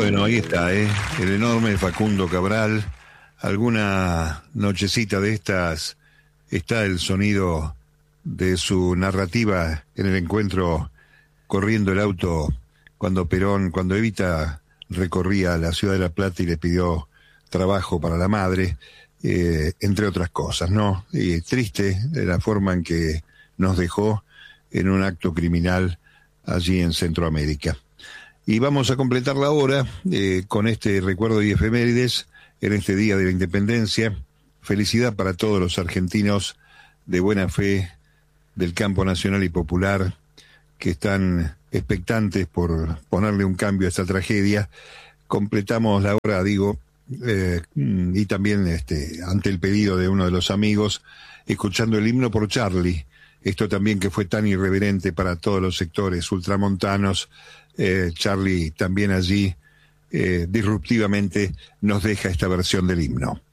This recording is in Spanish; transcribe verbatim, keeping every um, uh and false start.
Bueno, ahí está, ¿eh? El enorme Facundo Cabral. Alguna nochecita de estas está el sonido de su narrativa en el encuentro corriendo el auto cuando Perón, cuando Evita recorría la ciudad de La Plata y le pidió trabajo para la madre, eh, entre otras cosas, ¿no? Y triste de la forma en que nos dejó en un acto criminal allí en Centroamérica. Y vamos a completar la hora eh, con este recuerdo y efemérides en este Día de la Independencia. Felicidad para todos los argentinos de buena fe del campo nacional y popular que están expectantes por ponerle un cambio a esta tragedia. Completamos la hora, digo, eh, y también este, ante el pedido de uno de los amigos, escuchando el himno por Charlie. Esto también que fue tan irreverente para todos los sectores ultramontanos. Eh, Charlie también allí eh, disruptivamente nos deja esta versión del himno.